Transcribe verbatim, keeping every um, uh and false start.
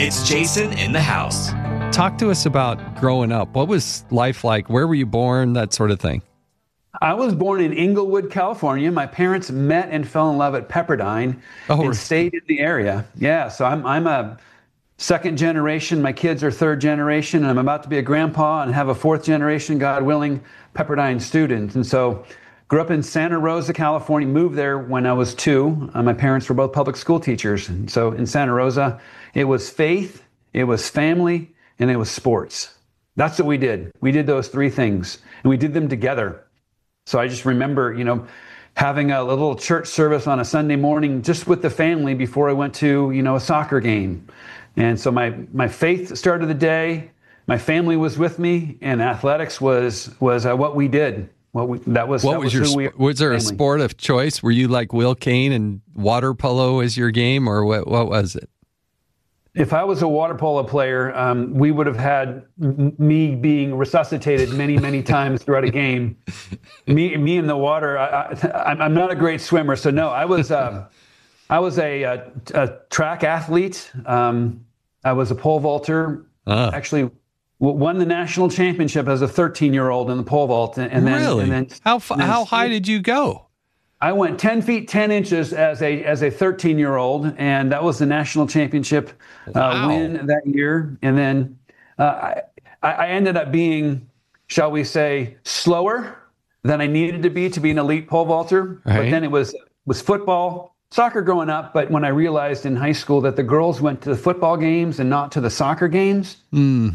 It's Jason in the house. Talk to us about growing up. What was life like? Where were you born? That sort of thing. I was born in Inglewood, California. My parents met and fell in love at Pepperdine Oh, and really? stayed in the area. Yeah, so I'm I'm a second generation. My kids are third generation, and I'm about to be a grandpa and have a fourth generation, God willing, Pepperdine student. And so grew up in Santa Rosa, California, moved there when I was two. Uh, my parents were both public school teachers. And so in Santa Rosa, it was faith, it was family, and it was sports. That's what we did. We did those three things, and we did them together. So I just remember, you know, having a little church service on a Sunday morning just with the family before I went to, you know, a soccer game. And so my, my faith started the day, my family was with me, and athletics was was uh, what we did. What we, that was, What that was, was your? who we sp- was there a family. sport of choice? Were you like Will Kane and water polo as your game, or what? What was it? If I was a water polo player, um, we would have had m- me being resuscitated many, many times throughout a game. Me, me in the water. I, I, I'm not a great swimmer, so no. I was, uh, I was a, a, a track athlete. Um, I was a pole vaulter. Ah. Actually, w- won the national championship as a thirteen-year-old in the pole vault, and, and then really? and then how f- and then how high did you go? I went ten feet ten inches as a as a thirteen year old, and that was the national championship uh, Wow. win that year. And then uh, I, I ended up being, shall we say, slower than I needed to be to be an elite pole vaulter. But Right. then it was was football, soccer growing up. But when I realized in high school that the girls went to the football games and not to the soccer games, Mm.